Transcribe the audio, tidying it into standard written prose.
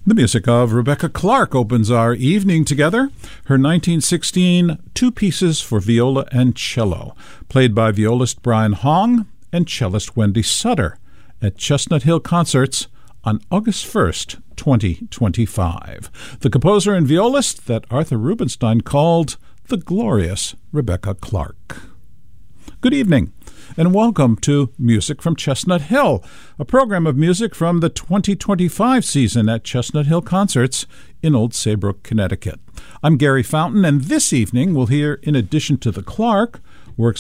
The music of Rebecca Clark opens our evening together. Her 1916 Two Pieces for Viola and Cello, played by violist Brian Hong and cellist Wendy Sutter at Chestnut Hill Concerts on August 1st, 2025. The composer and violist that Arthur Rubinstein called the glorious Rebecca Clark. Good evening, and welcome to Music from Chestnut Hill, a program of music from the 2025 season at Chestnut Hill Concerts in Old Saybrook, Connecticut. I'm Gary Fountain, and this evening we'll hear, in addition to the Clark,